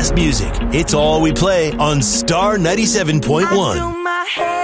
best music. It's all we play on Star 97.1.